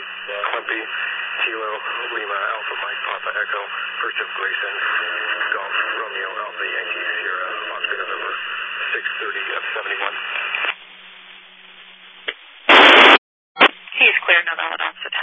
Clumpy, Kilo, Lima, Alpha Mike, Papa Echo, First of Grayson, Golf, Romeo, Alpha Yankee, Sierra, Oscar November, 630 F71. He's clear, another one off the